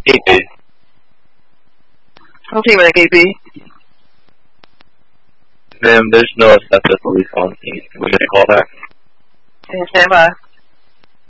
KP. Whole team at KP. Ma'am, there's no accepted police on scene. Can we get a call back? And stand by.